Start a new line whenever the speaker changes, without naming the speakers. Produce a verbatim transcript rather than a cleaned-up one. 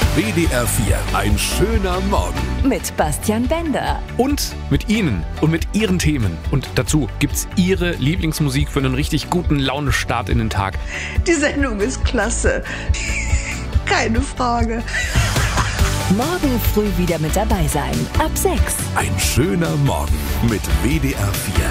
W D R vier, ein schöner Morgen.
Mit Bastian Bender.
Und mit Ihnen und mit Ihren Themen. Und dazu gibt's Ihre Lieblingsmusik für einen richtig guten Launestart in den Tag.
Die Sendung ist klasse. Keine Frage.
Morgen früh wieder mit dabei sein. Ab sechs.
Ein schöner Morgen mit W D R vier.